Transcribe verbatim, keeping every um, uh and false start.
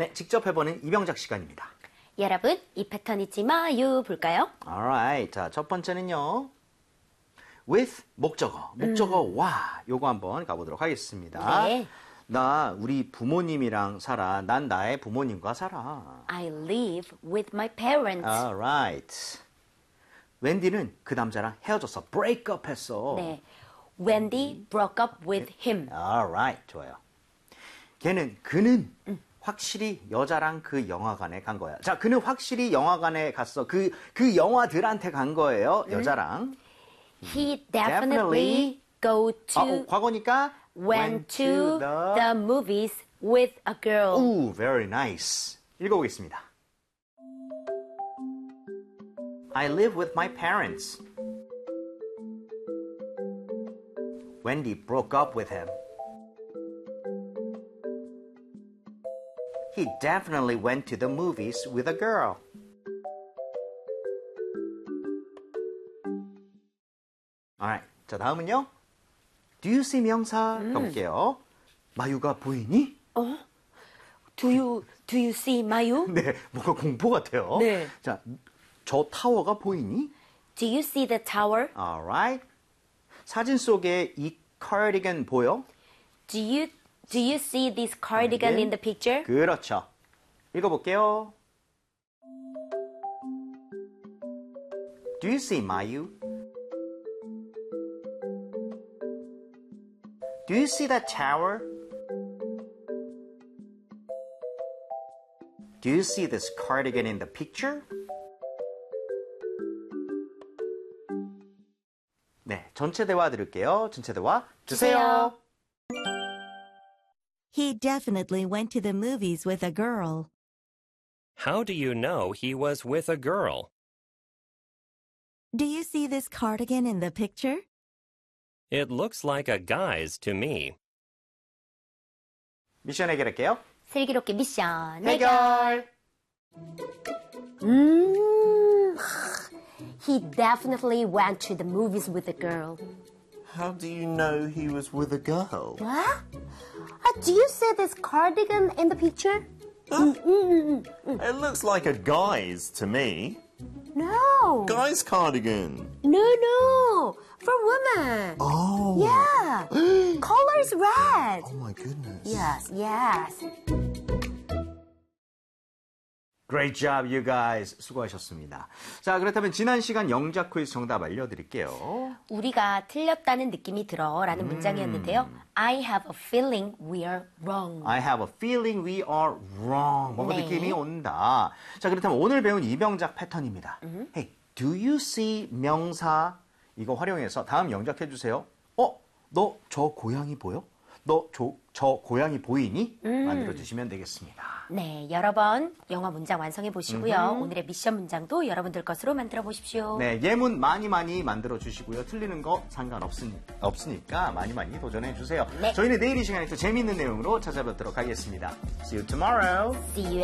네, 직접 해보는 이병작 시간입니다. 여러분, 이 패턴 잊지 마요. 볼까요? Alright. 자, 첫 번째는요. with 목적어. 목적어 음. 와. 요거 한번 가보도록 하겠습니다. 네. 나 우리 부모님이랑 살아. 난 나의 부모님과 살아. I live with my parents. Alright. 웬디는 그 남자랑 헤어졌어. break up 했어. 네. Wendy broke up with him. Alright. 좋아요. 걔는, 그는 음. 확실히 여자랑 그 영화관에 간 거야. 자, 그는 확실히 영화관에 갔어. 그, 그 영화들한테 간 거예요. 음. 여자랑. He definitely, definitely go to 아, 어, 과거니까 went, went to the... the movies with a girl. Ooh, very nice. 읽어보겠습니다. I live with my parents. Wendy broke up with him. He definitely went to the movies with a girl. Alright. 자, 다음은요. Do you see 명사 음. 가볼게요. 마유가 보이니? 어? Do you, do you see 마유? 네, 뭔가 공포 같아요. 네. 자, 저 타워가 보이니? Do you see the tower? Alright. 사진 속에 이 cardigan 보여? Do you Do you see this cardigan in the picture? 그렇죠. 읽어볼게요. Do you see Mayu? Do you see that tower? Do you see this cardigan in the picture? 네, 전체 대화 들을게요. 전체 대화 주세요. He definitely went to the movies with a girl. How do you know he was with a girl? Do you see this cardigan in the picture? It looks like a guy's to me. 미션 해결할게요. 슬기롭게 미션 해결. 음, he definitely went to the movies with a girl. How do you know he was with a girl? What? Uh, do you see this cardigan in the picture? Huh? Mm, mm, mm, mm. It looks like a guy's to me. No. Guy's cardigan. No, no. For women. Oh. Yeah. Color is red. Oh my goodness. Yes, yes. Great job, you guys. 수고하셨습니다. 자, 그렇다면 지난 시간 영작 퀴즈 정답 알려드릴게요. 우리가 틀렸다는 느낌이 들어 라는 음. 문장이었는데요. I have a feeling we are wrong. I have a feeling we are wrong. 뭔가 네. 느낌이 온다. 자, 그렇다면 오늘 배운 이병작 패턴입니다. 음. Hey, do you see 명사 이거 활용해서 다음 영작해주세요. 어? 너 저 고양이 보여? 너 저 고양이 보이니? 음. 만들어주시면 되겠습니다. 네, 여러 번 영어 문장 완성해 보시고요. 음흠. 오늘의 미션 문장도 여러분들 것으로 만들어 보십시오. 네, 예문 많이 많이 만들어 주시고요. 틀리는 거 상관없으니, 없으니까 많이 많이 도전해 주세요. 네. 저희는 내일 이 시간에 또 재미있는 내용으로 찾아뵙도록 하겠습니다. See you tomorrow. See you